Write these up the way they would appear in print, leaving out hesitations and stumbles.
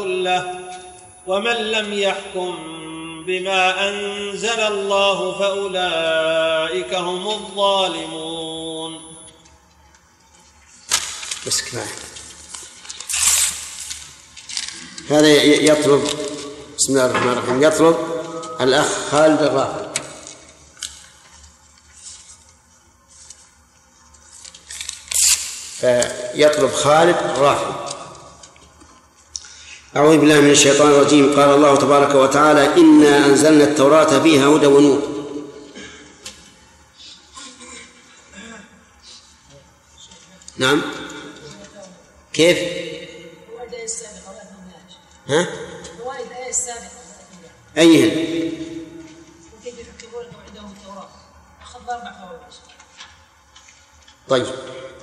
له ومن لم يحكم بما أنزل الله فأولئك هم الظالمون. بس كفاية. هذا يطلب بسم الله الرحمن الرحيم يطلب الأخ خالد الرافع. فيطلب خالد الرافع. أعوذ بالله من الشيطان الرجيم. قال الله تبارك وتعالى: إنا أنزلنا التوراة فيها هدى ونور. نعم كيف؟ ها؟ أيهن؟ وكيف يحكمون عندهم التوراة؟ أخذ 4 فوائد. طيب.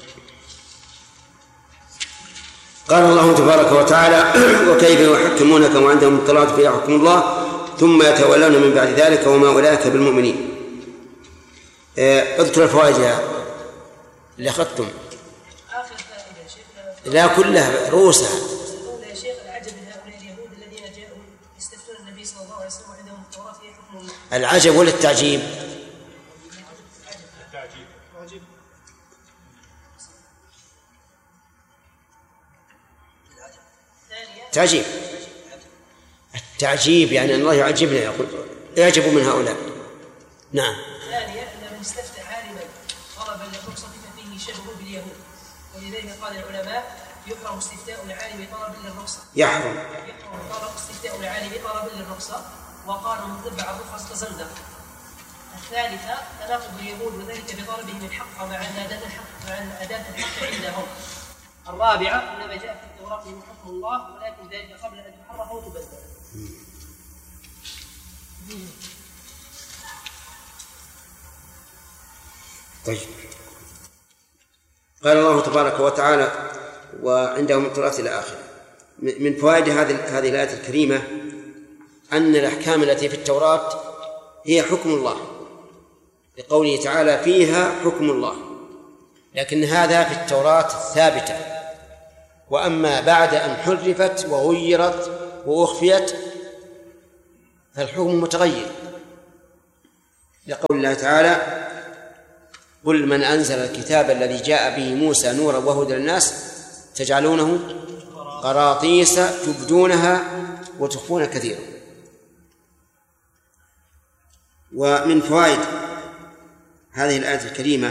قال الله تبارك وتعالى: وكيف يحكمونك وعندهم التوراة فيها حكم الله ثم يتولون من بعد ذلك وما أولئك بالمؤمنين. اذكر الفوائد اللي أخذتم. آخر فائدة يا شيخ. لا كلها رؤوسها. يا شيخ: العجب من هؤلاء اليهود الذين جاءوا يستفتون النبي صلى الله عليه وسلم وعندهم التوراة فيها حكم الله. العجب ولا التعجيب؟ تعجيب. التعجيب يعني أن الله يعجبنا، يقول يعجب من هؤلاء. نعم. ثانيا أن من استفتى عالما طلبا للرخصة فيه شبه باليهود، ولذلك قال العلماء: يحرم استفتاء العالم طلبا للرخصة. يحرم استفتاء العالم طلبا للرخصة، وقال: من تبع الرخص فزندق. الثالثة تناقض اليهود وذلك بطلبهم الحق مع أن أداة الحق عندهم. الرابعة إنما جاء في التوراة من حكم الله، ولكن ذلك قبل أن تحرف وتبدل. طيب. قال الله تبارك وتعالى: وعندهم التوراة إلى آخره. من فوائد هذه الآية الكريمة أن الأحكام التي في التوراة هي حكم الله، لقوله تعالى: فيها حكم الله. لكن هذا في التوراة الثابتة، وأما بعد أن حرفت وغيرت وأخفيت فالحكم متغير، لقول الله تعالى: قل من أنزل الكتاب الذي جاء به موسى نورا وهدى للناس تجعلونه قراطيس تبدونها وتخفون كثيرا. ومن فوائد هذه الآية الكريمة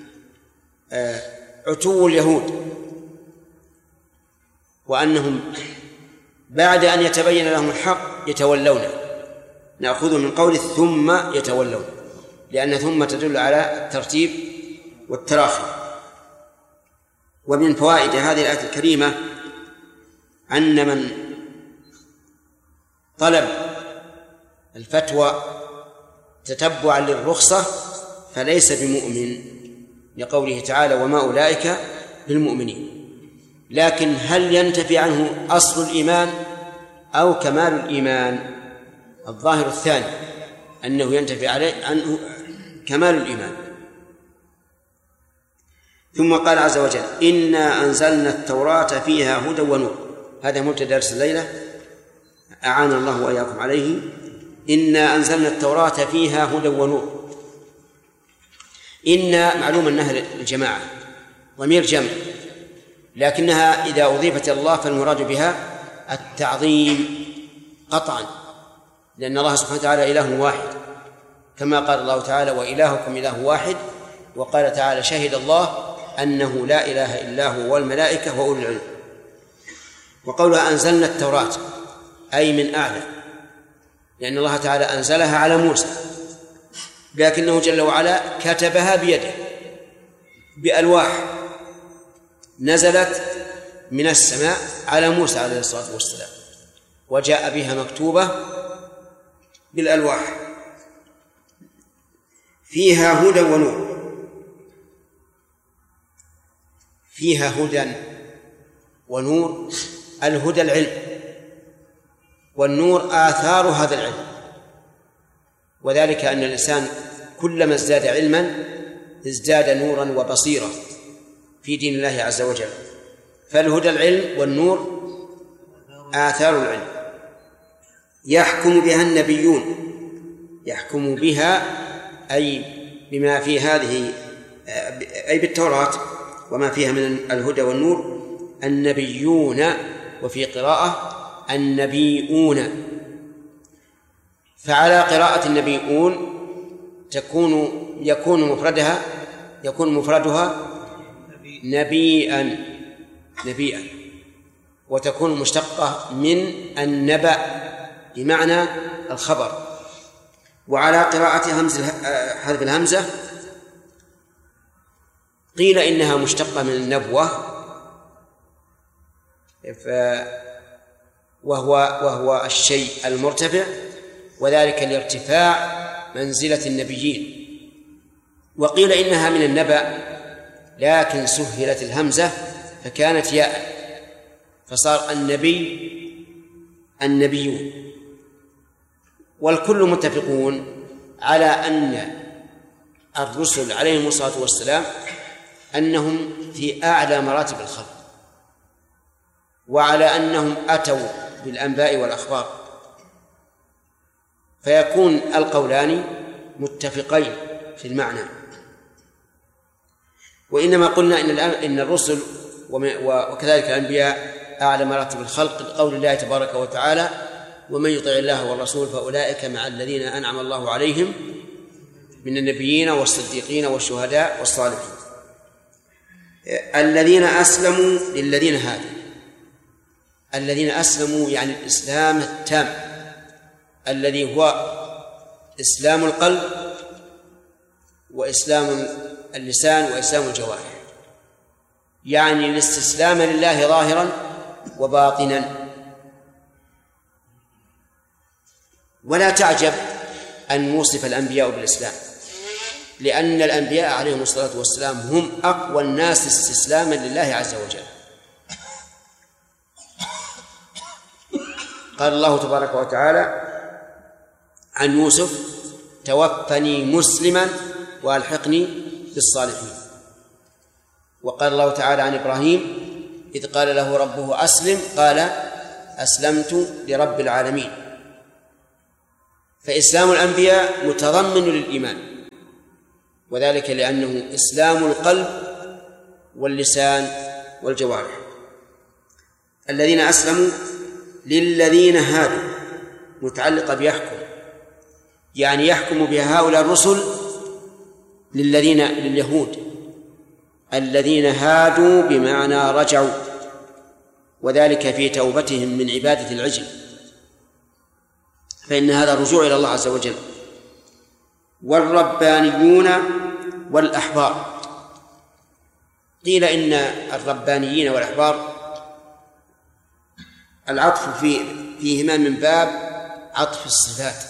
عتو اليهود، وأنهم بعد أن يتبين لهم الحق يتولون. نأخذ من قوله ثم يتولون، لأن ثم تدل على الترتيب والتراخي. ومن فوائد هذه الآية الكريمة أن من طلب الفتوى تتبعا للرخصة فليس بمؤمن، لقوله تعالى: وما أولئك بالمؤمنين. لكن هل ينتفي عنه أصل الإيمان أو كمال الإيمان؟ الظاهر الثاني، أنه ينتفي عنه كمال الإيمان. ثم قال عز وجل: إنا أنزلنا التوراة فيها هدى ونور. هذا مبتدأ درس الليلة، أعان الله وإياكم عليه. إنا أنزلنا التوراة فيها هدى ونور. إن معلوم أنها الجماعة ضمير جمع، لكنها إذا أضيفت إلى الله فالمراد بها التعظيم قطعا، لأن الله سبحانه وتعالى إله واحد، كما قال الله تعالى: وإلهكم إله واحد. وقال تعالى: شهد الله أنه لا إله إلا هو والملائكة وأولو العلم. وقولها أنزلنا التوراة أي من أعلى، لأن الله تعالى أنزلها على موسى، لكنه جل وعلا كتبها بيده بألواح نزلت من السماء على موسى عليه الصلاة والسلام، وجاء بها مكتوبة بالألواح. فيها هدى ونور. فيها هدى ونور. الهدى العلم، والنور آثار هذا العلم، وذلك أن الإنسان كلما ازداد علما ازداد نورا وبصيرة في دين الله عز وجل. فالهدى العلم والنور آثار العلم يحكم بها النبيون، يحكم بها أي بما في هذه، أي بالتوراة وما فيها من الهدى والنور، النبيون، وفي قراءة النبيون. فعلى قراءة النبيون يكون مفردها نبيئا، وتكون مشتقة من النبأ بمعنى الخبر. وعلى قراءة حذف الهمزة قيل إنها مشتقة من النبوة، وهو الشيء المرتفع، وذلك لارتفاع منزلة النبيين. وقيل إنها من النبأ لكن سهلت الهمزة فكانت ياء، فصار النبيون. والكل متفقون على أن الرسل عليهم الصلاة والسلام أنهم في أعلى مراتب الخلق، وعلى أنهم أتوا بالأنباء والأخبار، فيكون القولان متفقين في المعنى. وإنما قلنا إن الرسل وكذلك الأنبياء أعلى مراتب الخلق لقول الله تبارك وتعالى: ومن يطع الله والرسول فأولئك مع الذين أنعم الله عليهم من النبيين والصديقين والشهداء والصالحين. الذين أسلموا للذين هادوا، الذين أسلموا يعني الإسلام التام الذي هو إسلام القلب وإسلام اللسان وإسلام الجوارح، يعني الاستسلام لله ظاهرا وباطنا. ولا تعجب أن يوصف الأنبياء بالإسلام، لأن الأنبياء عليهم الصلاة والسلام هم أقوى الناس استسلاما لله عز وجل. قال الله تبارك وتعالى عن يوسف: توفني مسلما وألحقني بالصالحين. وقال الله تعالى عن إبراهيم إذ قال له ربه أسلم قال أسلمت لرب العالمين. فإسلام الأنبياء متضمن للإيمان، وذلك لأنه إسلام القلب واللسان والجوارح. الذين أسلموا للذين هادوا متعلقة بيحكم، يعني يحكم بها هؤلاء الرسل لليهود الذين هادوا بمعنى رجعوا، وذلك في توبتهم من عبادة العجل، فإن هذا الرجوع إلى الله عز وجل. والربانيون والأحبار، قيل إن الربانيين والأحبار العطف فيهما من باب عطف الصفات،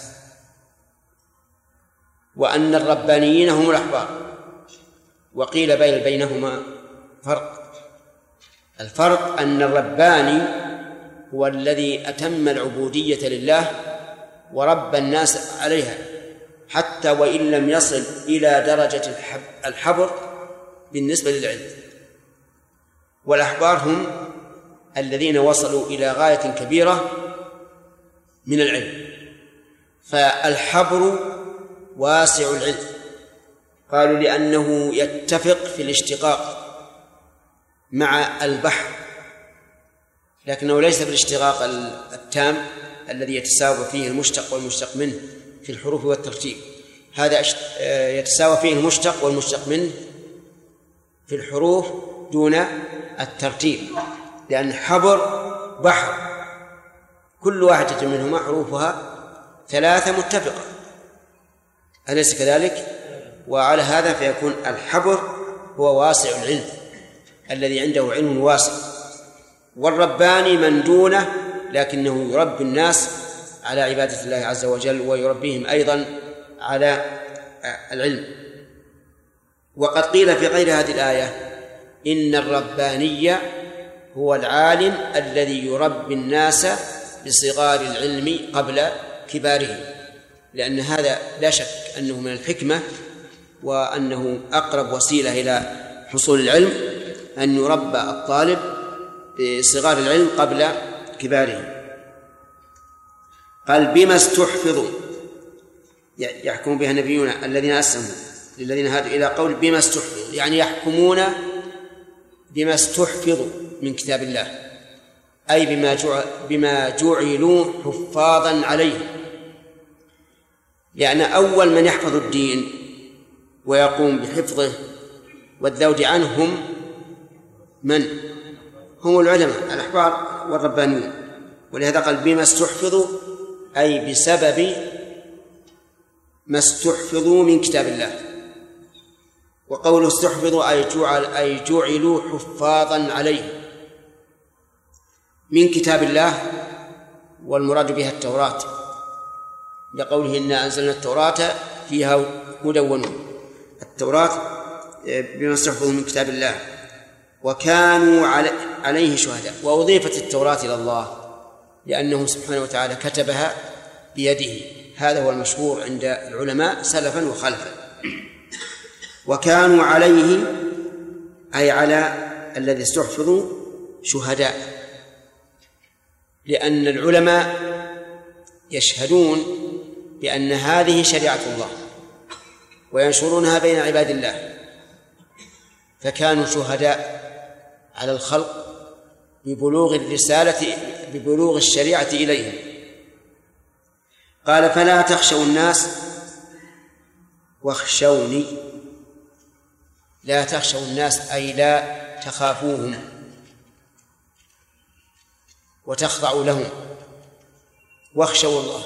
وأن الربانيين هم الأحبار. وقيل بينهما فرق. الفرق أن الرباني هو الذي أتم العبودية لله ورب الناس عليها حتى وإن لم يصل إلى درجة الحبر بالنسبة للعلم. والأحبار هم الذين وصلوا إلى غاية كبيرة من العلم. فالحبر واسع العلم، قالوا لأنه يتفق في الاشتقاق مع البحر، لكنه ليس بالاشتقاق التام الذي يتساوى فيه المشتق والمشتق منه في الحروف والترتيب. هذا يتساوى فيه المشتق والمشتق منه في الحروف دون الترتيب، لأن حبر بحر كل واحدة منهما حروفها 3 متفقة، أليس كذلك؟ وعلى هذا فيكون الحبر هو واسع العلم الذي عنده علم واسع. والرباني من دونه لكنه يربي الناس على عبادة الله عز وجل ويربيهم أيضا على العلم. وقد قيل في غير هذه الآية إن الرباني هو العالم الذي يربي الناس بصغار العلم قبل كبارهم، لأن هذا لا شك أنه من الحكمة وأنه أقرب وسيلة إلى حصول العلم أن يربى الطالب بصغار العلم قبل كباره. قال بما استحفظوا، يحكم بها النبيون الذين أسلموا للذين هادوا إلى قول بما استحفظوا، يعني يحكمون بما استحفظوا من كتاب الله، أي بما جعلوا حفاظا عليه. لأن أول من يحفظ الدين ويقوم بحفظه والذود عنه هم العلماء الأحبار والربانيون. ولهذا قال بما استحفظوا أي بسبب ما استحفظوا من كتاب الله. وقوله استحفظوا أي جعلوا حفاظا عليه من كتاب الله، والمراد بها التوراة، لقوله إنا أنزلنا التوراة فيها هدى ونور. التوراة بما استحفظوا من كتاب الله وكانوا عليه شهداء. وأضيفت التوراة إلى الله لأنه سبحانه وتعالى كتبها بيده، هذا هو المشهور عند العلماء سلفا وخلفا. وكانوا عليه أي على الذي استحفظوا شهداء، لأن العلماء يشهدون بأن هذه شريعة الله وينشرونها بين عباد الله، فكانوا شهداء على الخلق ببلوغ الرسالة ببلوغ الشريعة إليهم. قال فلا تخشوا الناس واخشوني. لا تخشوا الناس أي لا تخافوهم وتخضعوا لهم، واخشوا الله.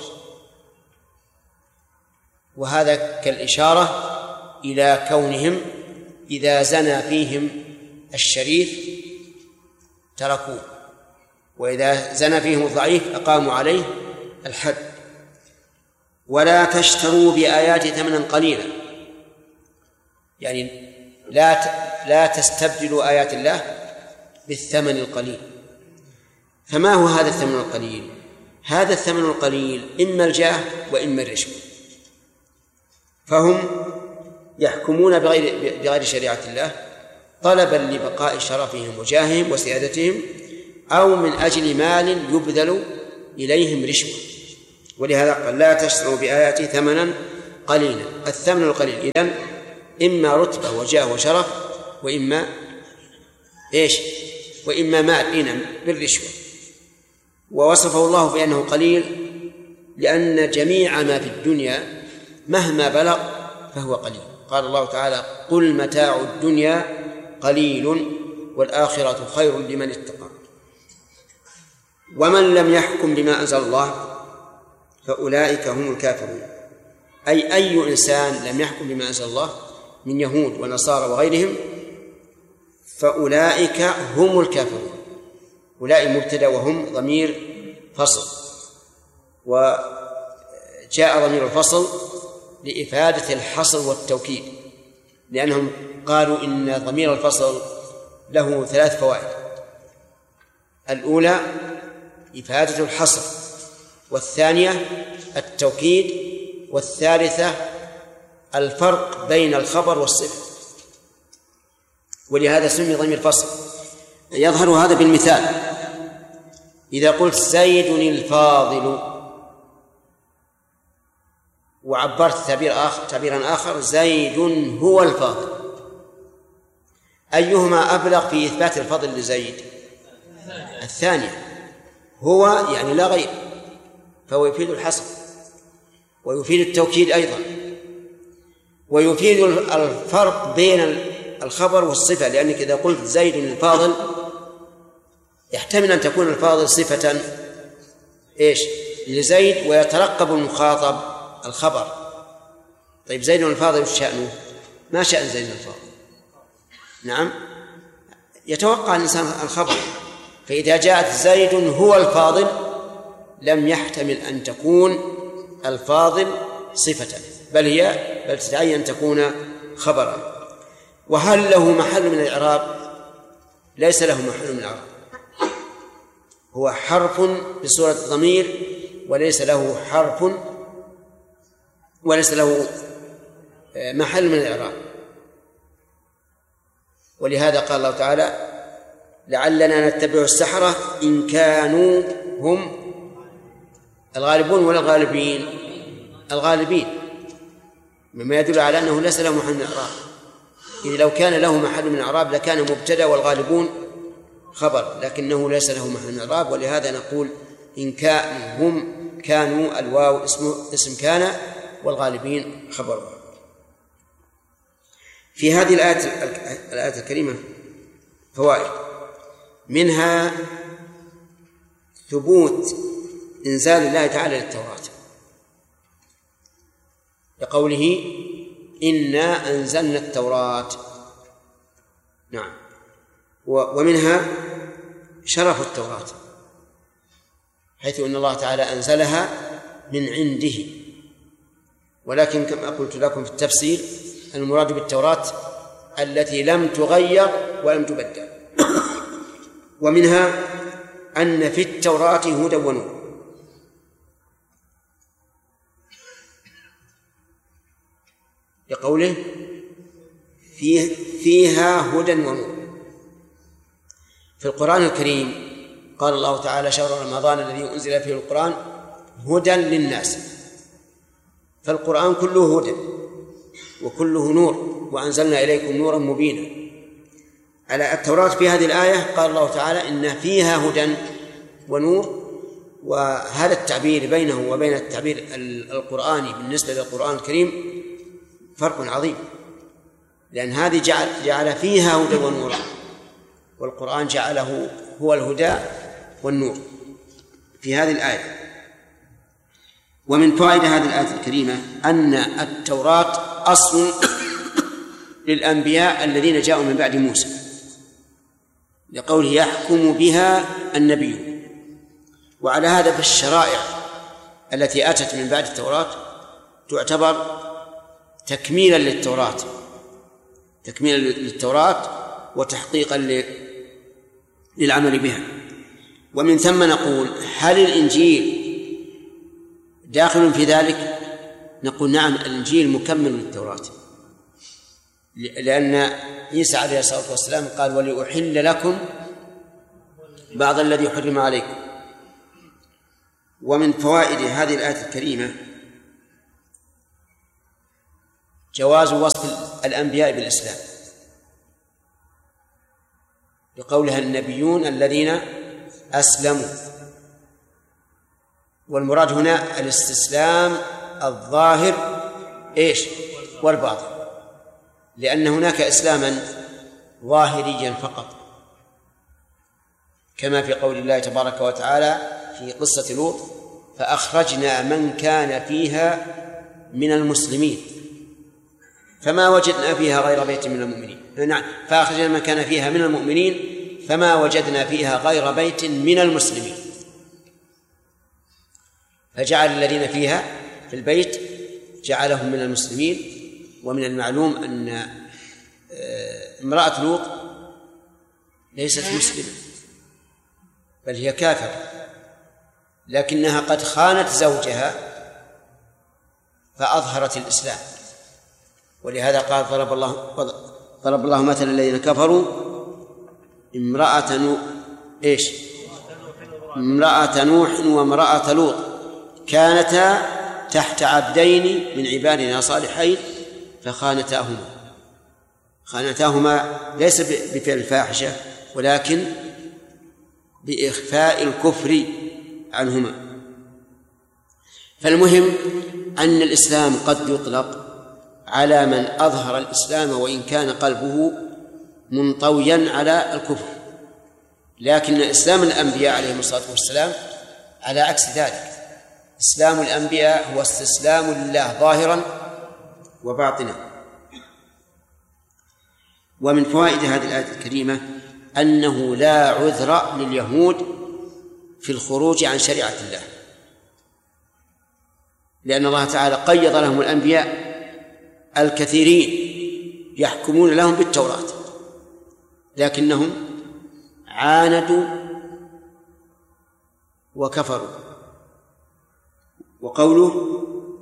وهذا كالإشارة إلى كونهم إذا زنى فيهم الشريف تركوه، وإذا زنى فيهم الضعيف أقاموا عليه الحد. ولا تشتروا بآياتي ثمنا قليلا، يعني لا تستبدلوا آيات الله بالثمن القليل. فما هو هذا الثمن القليل؟ هذا الثمن القليل إما الجاه وإما الرشوة، فهم يحكمون بغير شريعة الله طلبا لبقاء شرفهم وجاههم وسيادتهم، أو من أجل مال يبذل إليهم رشوة. ولهذا قال لا تشتروا بآياتي ثمنا قليلا. الثمن القليل إذن إما رتبة وجاه وشرف، وإما وإما مال بالرشوة. ووصفه الله بأنه قليل لأن جميع ما في الدنيا مهما بلغ فهو قليل. قال الله تعالى قل متاع الدنيا قليل والآخرة خير لمن اتقى. ومن لم يحكم بما أنزل الله فأولئك هم الكافرون، أي إنسان لم يحكم بما أنزل الله من يهود ونصارى وغيرهم فأولئك هم الكافرون. أولئك مبتدأ وهم ضمير فصل، وجاء ضمير الفصل لإفادة الحصر والتوكيد، لأنهم قالوا إن ضمير الفصل له 3 فوائد. الأولى إفادة الحصر، والثانية التوكيد، والثالثة الفرق بين الخبر والصفة. ولهذا سمي ضمير فصل. يظهر هذا بالمثال، إذا قلت زيد الفاضل وعبرت تعبيرا آخر زيد هو الفاضل، أيهما أبلغ في إثبات الفضل لزيد؟ الثانية. هو يعني لا غير، فهو يفيد الحصر ويفيد التوكيد أيضا، ويفيد الفرق بين الخبر والصفة، لأنك إذا قلت زيد الفاضل يحتمل أن تكون الفاضل صفة لزيد ويترقب المخاطب الخبر. طيب زيد الفاضل وش شأنه؟ ما شأن زيد الفاضل؟ نعم يتوقع الإنسان الخبر، فإذا جاءت زيد هو الفاضل لم يحتمل أن تكون الفاضل صفة، بل تتعين أن تكون خبرا. وهل له محل من الإعراب؟ ليس له محل من الإعراب، هو حرف بصورة الضمير وليس له محل من الإعراب. ولهذا قال الله تعالى لعلنا نتبع السحرة إن كانوا هم الغالبون ولا الغالبين؟ الغالبين، مما يدل على أنه ليس له محل من الإعراب. إذ لو كان له محل من الإعراب لكان مبتدأ والغالبون خبر، لكنه ليس له محل من الإعراب، ولهذا نقول إن كان هم كانوا الواو اسم كان والغالبين خبرها. في هذه الآية الكريمة فوائد، منها ثبوت إنزال الله تعالى للتوراة لقوله إنا أنزلنا التوراة. نعم. ومنها شرف التوراة، حيث أن الله تعالى أنزلها من عنده، ولكن كما قلت لكم في التفسير المراد بالتوراة التي لم تغير ولم تبدل. ومنها أن في التوراة هدى ونور، لقوله فيها هدى ونور. في القرآن الكريم قال الله تعالى شهر رمضان الذي أنزل فيه القرآن هدى للناس، فالقرآن كله هدى وكله نور، وأنزلنا إليكم نورا مبينا. على التوراة في هذه الآية قال الله تعالى إن فيها هدى ونور، وهذا التعبير بينه وبين التعبير القرآني بالنسبة للقرآن الكريم فرق عظيم، لأن هذه جعل فيها هدى ونور، والقرآن جعله هو الهدى والنور في هذه الآية. ومن فوائد هذه الآية الكريمة أن التوراة أصل للأنبياء الذين جاءوا من بعد موسى، لقوله يحكم بها النبي. وعلى هذا فالشرائع التي أتت من بعد التوراة تعتبر تكميلا للتوراة وتحقيقا للعمل بها. ومن ثم نقول هل الإنجيل داخل في ذلك؟ نقول نعم، الإنجيل مكمل للتوراة، لأن عيسى عليه الصلاة والسلام قال ولأحل لكم بعض الذي حرم عليكم. ومن فوائد هذه الآية الكريمة جواز وصف الأنبياء بالإسلام، لقولها النبيون الذين أسلموا، والمراد هنا الاستسلام الظاهر والباطن، لأن هناك إسلاما ظاهريا فقط، كما في قول الله تبارك وتعالى في قصة لوط فأخرجنا من كان فيها من المسلمين فما وجدنا فيها غير بيت من المؤمنين. نعم، فأخرجنا من كان فيها من المؤمنين فما وجدنا فيها غير بيت من المسلمين، فجعل الذين فيها في البيت جعلهم من المسلمين. ومن المعلوم أن امرأة لوط ليست مسلمة بل هي كافرة، لكنها قد خانت زوجها فأظهرت الإسلام، ولهذا قال ضرب الله مثل الذين كفروا امرأة نوح وامرأة لوط كانتا تحت عبدين من عبادنا صالحين خانتاهما ليس بفعل الفاحشة ولكن بإخفاء الكفر عنهما. فالمهم أن الإسلام قد يطلق على من أظهر الإسلام وإن كان قلبه منطويا على الكفر، لكن إسلام الأنبياء عليهم الصلاة والسلام على عكس ذلك. إسلام الأنبياء هو استسلام لله ظاهرا وباطنا. ومن فوائد هذه الآية الكريمة أنه لا عذر لليهود في الخروج عن شريعة الله، لأن الله تعالى قيض لهم الأنبياء الكثيرين يحكمون لهم بالتوراة، لكنهم عاندوا وكفروا. وقوله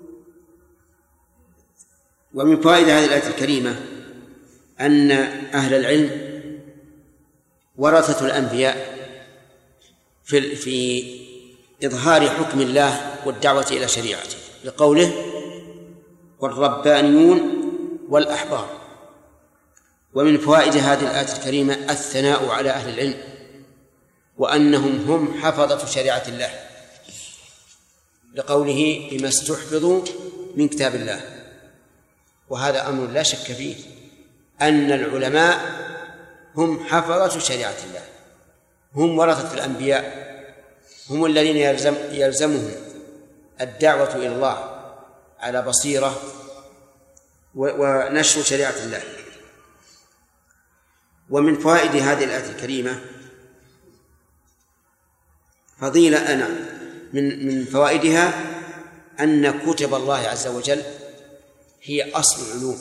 ومن فوائد هذه الآية الكريمة أن أهل العلم ورثة الأنبياء في إظهار حكم الله والدعوة إلى شريعته، لقوله والربانيون والأحبار. ومن فوائد هذه الآية الكريمة الثناء على أهل العلم وأنهم هم حفظة شريعة الله، لقوله بما استحفظوا من كتاب الله. وهذا أمر لا شك فيه، أن العلماء هم حفظة شريعة الله، هم ورثة الأنبياء، هم الذين يلزمهم الدعوة إلى الله على بصيرة ونشر شريعة الله. ومن فوائد هذه الآية الكريمة فضيلة من فوائدها أن كتب الله عز وجل هي أصل العلوم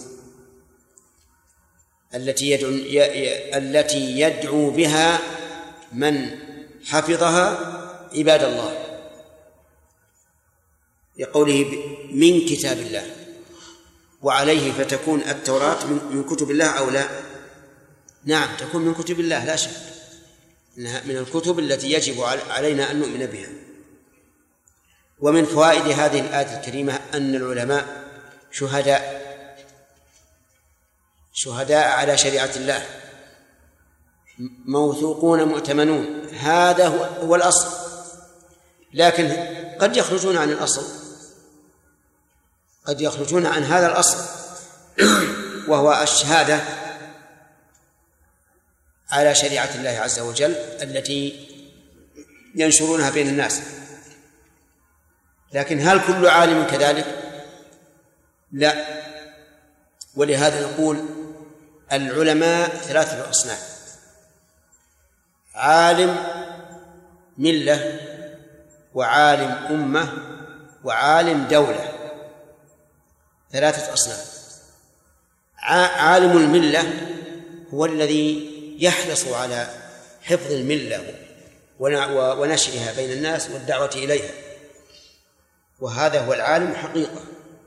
التي يدعو بها من حفظها عباد الله، لقوله من كتاب الله، وعليه فتكون التوراة من كتب الله أو لا؟ نعم، تكون من كتب الله لا شك، إنها من الكتب التي يجب علينا أن نؤمن بها. ومن فوائد هذه الآية الكريمة أن العلماء شهداء على شريعة الله، موثوقون مؤتمنون، هذا هو الأصل. لكن قد يخرجون عن الأصل، قد يخرجون عن هذا الأصل وهو الشهادة على شريعة الله عز وجل التي ينشرونها بين الناس. لكن هل كل عالم كذلك؟ لا. ولهذا نقول العلماء 3 أصناف: عالم ملة، وعالم أمة، وعالم دولة، 3 أصناف. عالم الملة هو الذي يحرص على حفظ الملة ونشرها بين الناس والدعوة إليها، وهذا هو العالم حقيقة.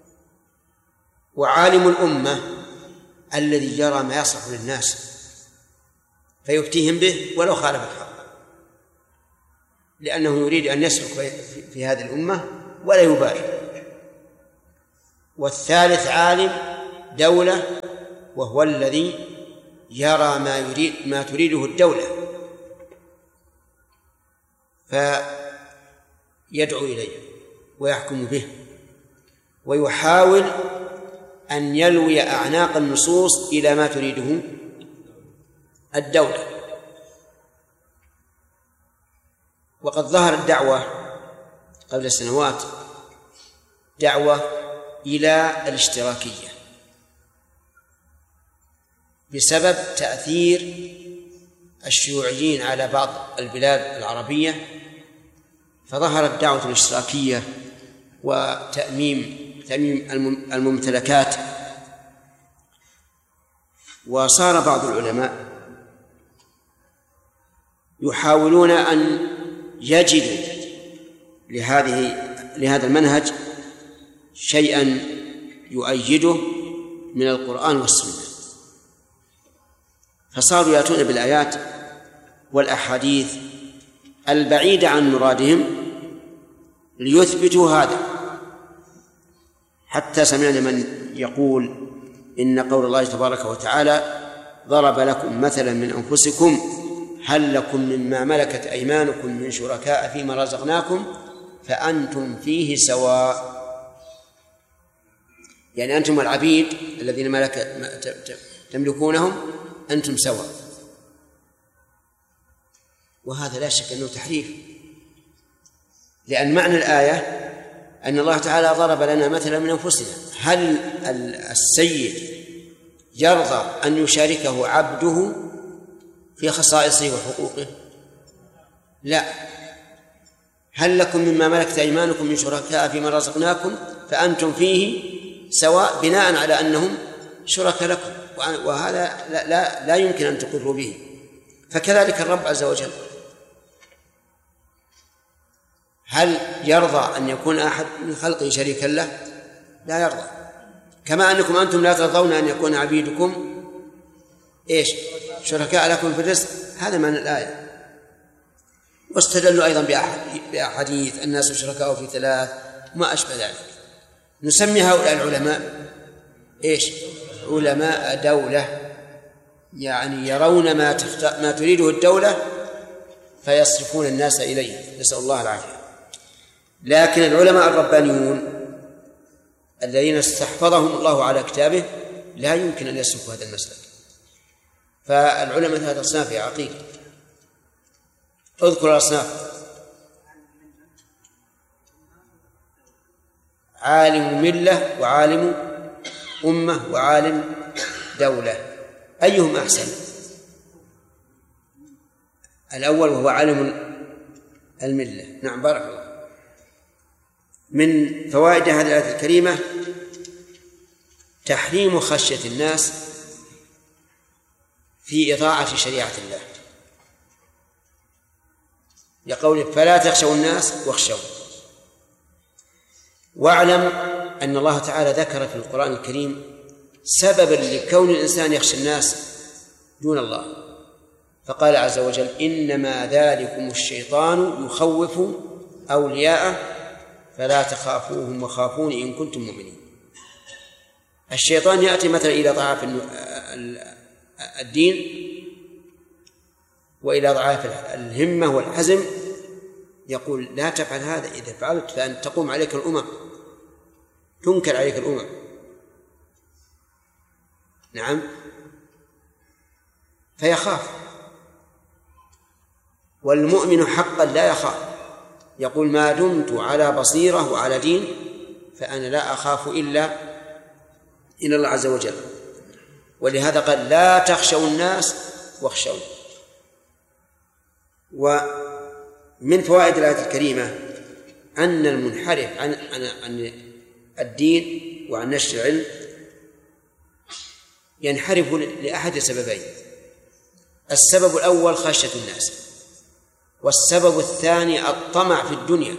وعالم الأمة الذي يرى ما يصلح للناس فيفتيهم به ولو خالف الحق، لأنه يريد أن يسلك في هذه الأمة ولا يبالي. والثالث عالم دولة، وهو الذي يرى ما تريده الدولة فيدعو إليه ويحكم به، ويحاول أن يلوي أعناق النصوص إلى ما تريده الدولة. وقد ظهرت دعوة قبل سنوات، دعوة إلى الاشتراكية بسبب تأثير الشيوعيين على بعض البلاد العربية، فظهرت دعوة الاشتراكية وتأميم الممتلكات. وصار بعض العلماء يحاولون أن يجدوا لهذا المنهج شيئا يؤيده من القرآن والسنة، فصاروا يأتون بالآيات والأحاديث البعيدة عن مرادهم ليثبتوا هذا. حتى سمعنا من يقول إن قول الله تبارك وتعالى ضرب لكم مثلا من أنفسكم هل لكم مما ملكت أيمانكم من شركاء فيما رزقناكم فأنتم فيه سواء، يعني أنتم العبيد الذين تملكونهم أنتم سواء. وهذا لا شك أنه تحريف، لأن معنى الآية أن الله تعالى ضرب لنا مثلا من أنفسنا. هل السيد يرضى أن يشاركه عبده في خصائصه وحقوقه؟ لا. هل لكم مما ملكت أيمانكم من شركاء فيما رزقناكم فأنتم فيه سواء، بناء على أنهم شركاء لكم، وهذا لا يمكن أن تقروا به. فكذلك الرب عز وجل، هل يرضى أن يكون أحد من خلقه شريكا له؟ لا يرضى. كما أنكم أنتم لا ترضون أن يكون عبيدكم شركاء لكم في الرزق. هذا معنى الآية. واستدلوا أيضا بأحاديث الناس شركاء في ثلاث ما أشبه ذلك. نسمي هؤلاء العلماء إيش؟ علماء دولة، يعني يرون ما تريده الدولة فيصرفون الناس إليه، نسأل الله العافية. لكن العلماء الربانيون الذين استحفظهم الله على كتابه لا يمكن أن يسلكوا هذا المسلك. فالعلماء ثلاثة أصناف يا عقيل، اذكر الأصناف: عالم ملة، وعالم أمة، وعالم دولة. أيهم أحسن؟ الأول وهو عالم الملة. نعم، بارك الله. من فوائد هذه الآية الكريمة تحريم خشية الناس في إطاعة شريعة الله، لقوله: فلا تخشوا الناس واخشوا. واعلم أن الله تعالى ذكر في القرآن الكريم سببا لكون الإنسان يخشى الناس دون الله، فقال عز وجل: إنما ذلكم الشيطان يخوف أولياءه فلا تخافوهم وخافون إن كنتم مؤمنين. الشيطان يأتي مثلا إلى ضعاف الدين وإلى ضعاف الهمة والحزم، يقول: لا تفعل هذا، إذا فعلت فأن تقوم عليك الأمم، تنكر عليك الأمم. نعم، فيخاف. والمؤمن حقا لا يخاف، يقول: ما دمت على بصيرة وعلى دين فأنا لا أخاف إلا الله عز وجل. ولهذا قال: لا تخشوا الناس واخشوا. ومن فوائد الآية الكريمة أن المنحرف عن الدين وعن نشر العلم ينحرف لأحد سببين: السبب الأول خشية الناس، والسبب الثاني الطمع في الدنيا.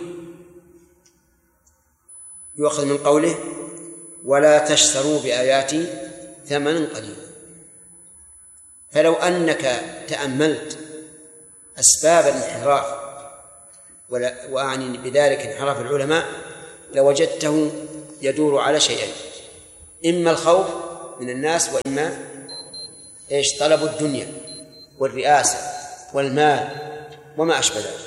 يؤخذ من قوله: ولا تشتروا بآياتي ثمنا قليلا. فلو أنك تأملت أسباب الانحراف، وأعني بذلك انحراف العلماء، لوجدته يدور على شيئين: إما الخوف من الناس، وإما طلب الدنيا والرئاسة والمال وما أشبه ذلك.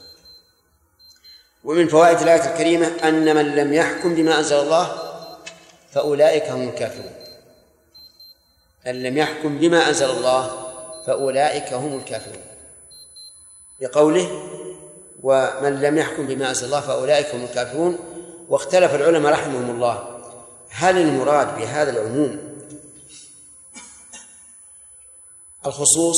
ومن فوائد الآية الكريمة أن من لم يحكم بما أنزل الله فأولئك هم الكافرون. من لم يحكم بما أنزل الله فأولئك هم الكافرون، بقوله: ومن لم يحكم بما أنزل الله فأولئك هم الكافرون. واختلف العلماء رحمهم الله هل المراد بهذا العموم الخصوص،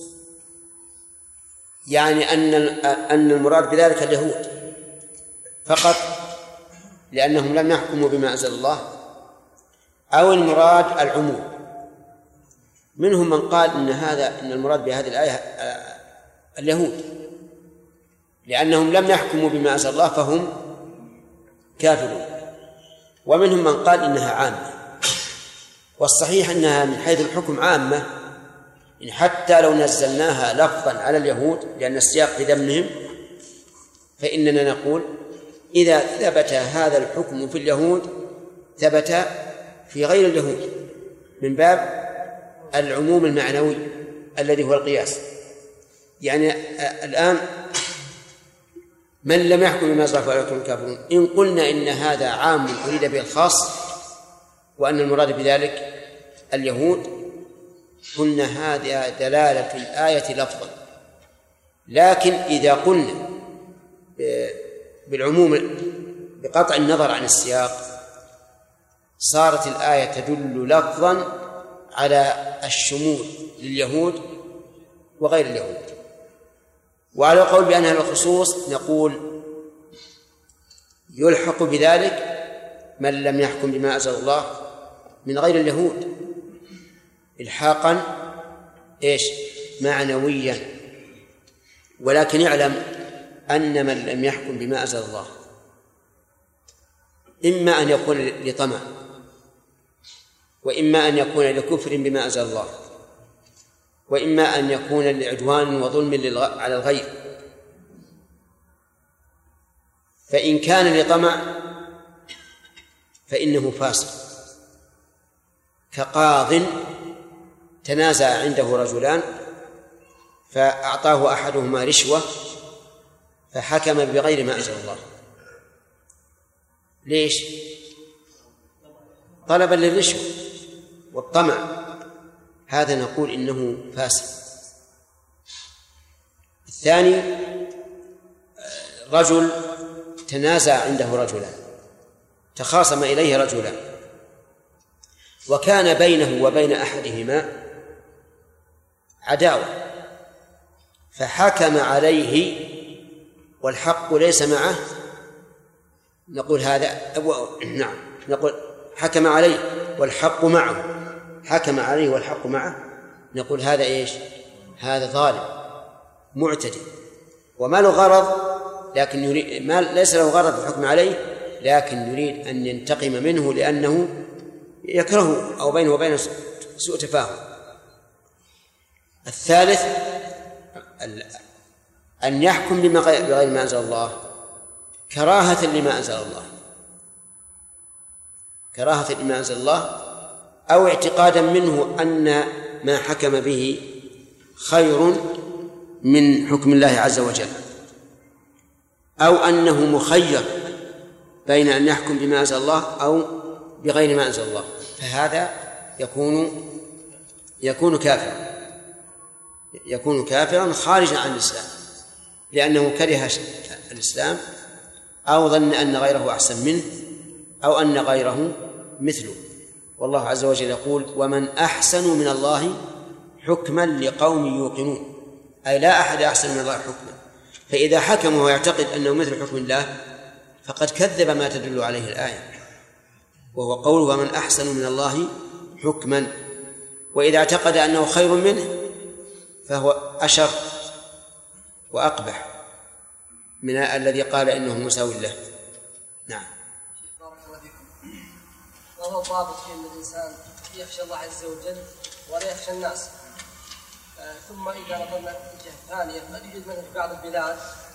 يعني أن المراد بذلك اليهود فقط لأنهم لم يحكموا بما أنزل الله، أو المراد العموم. منهم من قال إن المراد بهذه الآية اليهود لأنهم لم يحكموا بما أنزل الله فهم كافرون، ومنهم من قال إنها عامة. والصحيح أنها من حيث الحكم عامة، إن حتى لو نزلناها لفظا على اليهود لأن السياق في ذمهم، فإننا نقول إذا ثبت هذا الحكم في اليهود ثبت في غير اليهود، من باب العموم المعنوي الذي هو القياس. يعني الآن من لم يحكم بما أنزل الله فأولئك هم الكافرون، إن قلنا إن هذا عام أريد به الخاص وأن المراد بذلك اليهود، قلنا هذه دلالة الآية لفظا. لكن إذا قلنا بالعموم بقطع النظر عن السياق صارت الآية تدل لفظا على الشمول لليهود وغير اليهود. وعلى القول بأنها الخصوص نقول يلحق بذلك من لم يحكم بما أنزل الله من غير اليهود إلحاقا معنويا. ولكن يعلم أن من لم يحكم بما أنزل الله إما أن يكون لطمع، وإما أن يكون لكفر بما أنزل الله، وإما أن يكون لعدوان وظلم على الغير، فإن كان لطمع فإنه فاسق، كقاض تنازع عنده رجلان فأعطاه أحدهما رشوة فحكم بغير ما أنزل الله. ليش؟ طلبا للرشوة والطمع، هذا نقول إنه فاسق. الثاني رجل تنازع عنده رجلان، تخاصم إليه رجلان، وكان بينه وبين أحدهما عداوة فحكم عليه والحق ليس معه، نقول هذا نعم، نقول حكم عليه والحق معه، حكم عليه والحق معه، نقول هذا إيش؟ هذا ظالم معتدي وما له غرض، لكن يريد ما ليس له غرض في الحكم عليه، لكن يريد أن ينتقم منه لأنه يكرهه أو بينه وبينه سوء تفاهم. الثالث أن يحكم بغير ما أنزل الله كراهة لما أنزل الله، كراهة لما أنزل الله، أو اعتقادا منه أن ما حكم به خير من حكم الله عز وجل، أو أنه مخير بين أن يحكم بما أنزل الله أو بغير ما أنزل الله، فهذا يكون كافرا خارجا عن الإسلام، لأنه كره الإسلام أو ظن أن غيره أحسن منه أو أن غيره مثله. والله عز وجل يقول: ومن أحسن من الله حكما لقوم يوقنون، أي لا أحد أحسن من الله حكما. فإذا حكم ويعتقد أنه مثل حكم الله فقد كذب ما تدل عليه الآية، وهو قوله: ومن أحسن من الله حكما. وإذا اعتقد أنه خير منه فهو أشر وأقبح من الذي قال إنه مساوي له. نعم. بارك الله فيكم. وهو ضابط في أن الإنسان يخشى الله عز وجل ولا يخشى الناس. ثم إذا نظرنا الجهة الثانية قد يوجد مثل في بعض البلاد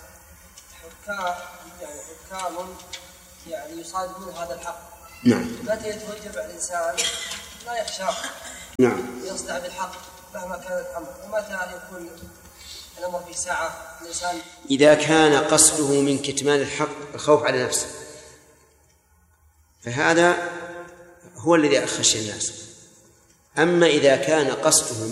حكام يصادمون هذا الحق. نعم. متى يتوجب على الإنسان لا يخشى؟ نعم. يصدع بالحق مهما كان الأمر، ومتى يكون الأمر في ساعة الإنسان؟ إذا كان قصده من كتمان الحق الخوف على نفسه، فهذا هو الذي خشي الناس. أما إذا كان قصده